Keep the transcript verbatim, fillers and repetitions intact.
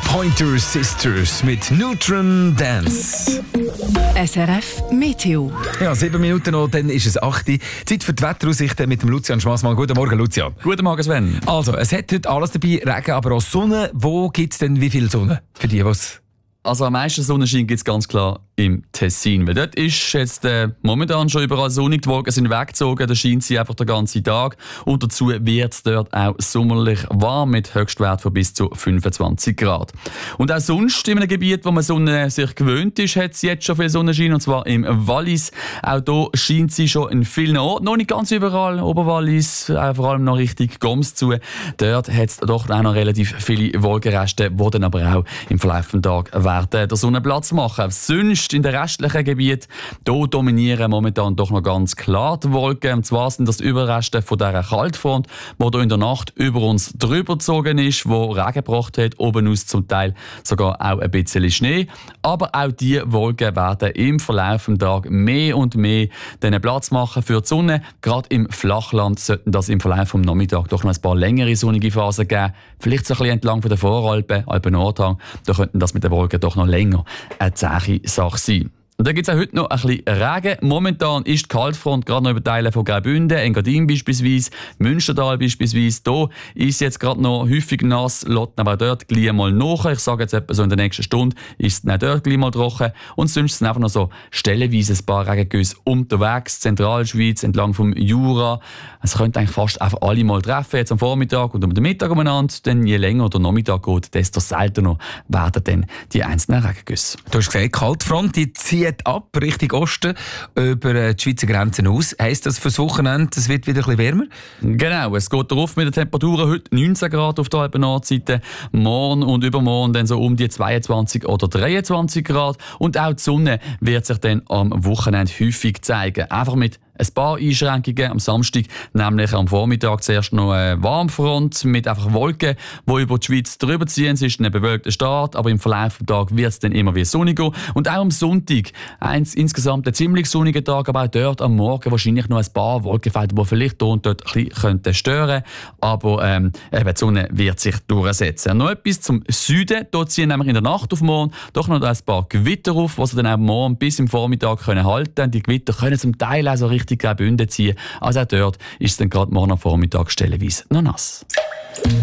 Pointer Sisters mit Neutron Dance. S R F Meteo. Ja, sieben Minuten noch, dann ist es acht Uhr. Zeit für die Wetteraussichten mit dem Lucian Schmassmann. Guten Morgen, Lucian. Guten Morgen, Sven. Also, es hat heute alles dabei, Regen, aber auch Sonne. Wo gibt es denn wie viel Sonne? Für die, was? Also am meisten Sonnenschein gibt es ganz klar im Tessin. Weil dort ist jetzt äh, momentan schon überall sonnig, die Wolken sind weggezogen, da scheint sie einfach den ganzen Tag. Und dazu wird es dort auch sommerlich warm mit Höchstwert von bis zu fünfundzwanzig Grad. Und auch sonst in einem Gebiet, wo man Sonne sich gewöhnt ist, hat es jetzt schon viel Sonnenschein, und zwar im Wallis. Auch hier scheint sie schon in vielen Orten, noch nicht ganz überall, Oberwallis, äh, vor allem noch Richtung Goms zu. Dort hat es doch auch noch relativ viele Wolkenreste, die dann aber auch im Verlauf des Tages werden der Sonne Platz machen. Sonst in den restlichen Gebieten hier dominieren momentan doch noch ganz klar die Wolken. Und zwar sind das die Überreste von dieser Kaltfront, die hier in der Nacht über uns drüber gezogen ist, wo Regen gebracht hat, oben aus zum Teil sogar auch ein bisschen Schnee. Aber auch diese Wolken werden im Verlauf des Tages mehr und mehr den Platz machen für die Sonne. Gerade im Flachland sollten das im Verlauf des Nachmittags doch noch ein paar längere sonnige Phasen geben. Vielleicht so ein bisschen entlang von der Voralpen, Alpen-Nordhang. Da könnten das mit den Wolken doch noch länger eine zähe Sache sein. Und dann gibt es auch heute noch ein bisschen Regen. Momentan ist die Kaltfront gerade noch über Teile von Graubünden, Engadin beispielsweise, Münstertal beispielsweise. Hier ist es jetzt gerade noch häufig nass, lässt aber dort gleich mal nach. Ich sage jetzt etwa so in der nächsten Stunde ist es dann dort gleich mal trocken. Und sonst sind einfach noch so stellenweise ein paar Regengüsse unterwegs. Zentralschweiz, entlang vom Jura. Es könnte eigentlich fast einfach alle mal treffen, jetzt am Vormittag und am Mittag umeinander. Denn je länger der Nachmittag geht, desto seltener werden dann die einzelnen Regengüsse. Du hast gesagt, die Kaltfront die zieht ab Richtung Osten über die Schweizer Grenzen aus. Heisst das fürs Wochenende, es wird wieder ein bisschen wärmer? Genau, es geht darauf mit den Temperaturen. Heute neunzehn Grad auf der Alpen-Nordseite, morgen und übermorgen dann so um die zweiundzwanzig oder dreiundzwanzig Grad. Und auch die Sonne wird sich dann am Wochenende häufig zeigen. Einfach mit ein paar Einschränkungen am Samstag, nämlich am Vormittag zuerst noch eine Warmfront mit einfach Wolken, die über die Schweiz drüber ziehen. Es ist ein bewölkter Start, aber im Verlauf des Tages wird es dann immer wieder sonniger. Und auch am Sonntag, eins, insgesamt ein ziemlich sonniger Tag, aber auch dort am Morgen wahrscheinlich noch ein paar Wolkenfelder, die vielleicht hier und dort ein bisschen stören könnten. Aber ähm, eben die Sonne wird sich durchsetzen. Noch etwas zum Süden. Dort ziehen nämlich in der Nacht auf morgen doch noch ein paar Gewitter auf, die sie dann auch morgen bis im Vormittag können halten. Die Gewitter können zum Teil also richtig Graubünden ziehen. Also auch dort ist es dann gerade morgen am Vormittag stellenweise noch nass.